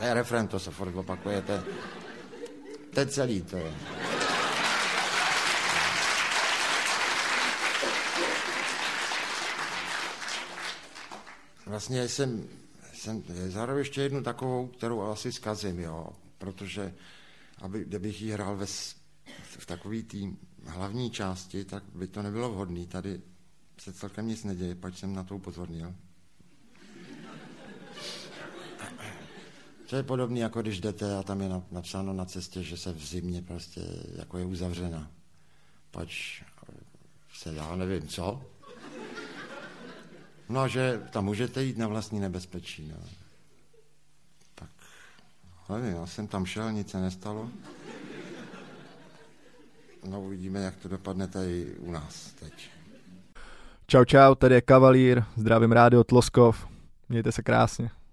To je refrén, to se furt opakuje, to je celý, to je. Vlastně jsem zahrál ještě jednu takovou, kterou asi zkazím, jo, protože kdybych ji hrál v takové té hlavní části, tak by to nebylo vhodné. Tady se celkem nic neděje, pač jsem na to upozornil. To je podobné, jako když jdete a tam je napsáno na cestě, že se v zimě prostě jako je uzavřena. Pač se já nevím co. No a že tam můžete jít na vlastní nebezpečí. No. Tak, nevím, já jsem tam šel, nic se nestalo. No uvidíme, jak to dopadne tady u nás teď. Čau, tady je Kavalír, zdravím Rádio Tloskov, mějte se krásně.